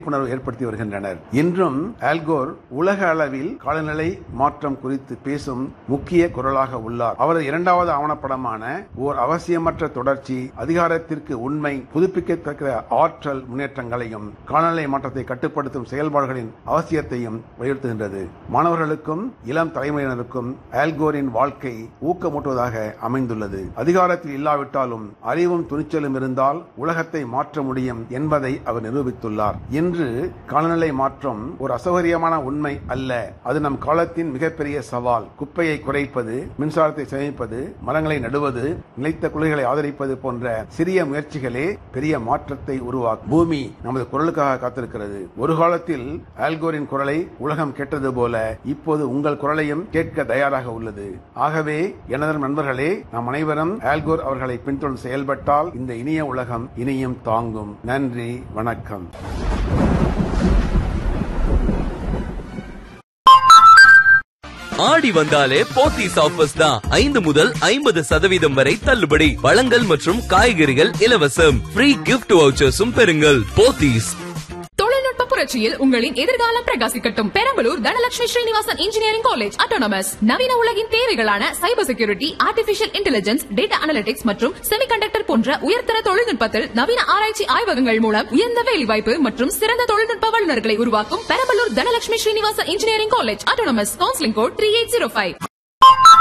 விழிப்புணர்வு ஏற்படுத்தி வருகின்றனர். இன்றும் ஆல்கோர் உலக அளவில் காலநிலை மாற்றம் குறித்து பேசும் முக்கிய குரலாக உள்ளார். அவரது இரண்டாவது ஆவணப்படமான ஓர் அவசியமற்ற தொடர்ச்சி அதிகாரத்திற்கு உண்மை, புதுப்பிக்கத்தக்க ஆற்றல் முன்னேற்றங்களையும் காலநிலை மாற்றத்தை கட்டுப்படுத்தும் செயல்பாடுகளின் அவசியத்தையும் வலியுறுத்துகின்றது. மாணவர்களுக்கும் இளம் தலைமுறையினருக்கும் ஆல்கோரின் வாழ்க்கை ஊக்கமூட்டுவதாக அமைந்துள்ளது. அதிகாரத்தில் இல்லாவிட்டாலும் அறிவும் துணிச்சலும் இருந்தால் உலகத்தை மாற்ற முடியும் என்பதை அவர் நிரூபித்துள்ளார். இன்று காலநிலை மாற்றம் ஒரு அசௌகரியமான உண்மை அல்ல, அது நம் காலத்தின் மிகப்பெரிய சவால். குப்பையை குறைப்பது, மின்சாரத்தை சேமிப்பது, மரங்களை நடுவது, நிலைத்த கொள்கைகளை ஆதரிப்பது போன்ற சிறிய முயற்சிகளே பெரிய மாற்றத்தை உருவாக்கும். பூமி நமது குரலுக்காக காத்திருக்கிறது. ஒரு காலத்தில் ஆல்கோரின் குரலை உலகம் கேட்டது போல இப்போது உங்கள் குரலையும் கேட்க தயாராக உள்ளது. ஆகவே எனது நண்பர்களே, நாம் அனைவரும் ஆல்கோர் அவர்களை பின்தொடர்ந்து செயல்பட்டால் இந்த இனிய உலகம் இனியும் தாங்கும். நன்றி, வணக்கம். ஆடி வந்தாலே போத்தீஸ் ஆஃபர்ஸ் தான். 5 முதல் 50% வரை தள்ளுபடி. பழங்கள் மற்றும் காய்கறிகள் இலவசம். ஃப்ரீ கிஃப்ட் வவுச்சர்ஸும் பெறுங்கள். போத்தீஸ். தொழில்நுட்ப புரட்சியில் உங்களின் எதிர்காலம் பிரகாசிக்கட்டும். Perambalur Dhanalakshmi Srinivasan engineering college autonomous. நவீன உலகின் தேவைகளான cyber security, artificial intelligence, data analytics மற்றும் செமிகண்டக்டர் போன்ற உயர்தர தொழில்நுட்பத்தில் நவீன ஆராய்ச்சி ஆய்வகங்கள் மூலம் உயர்ந்த வேலைவாய்ப்பு மற்றும் சிறந்த தொழில்நுட்ப வல்லுநர்களை உருவாக்கும் Perambalur Dhanalakshmi Srinivasan engineering college autonomous. Counselling code 3805.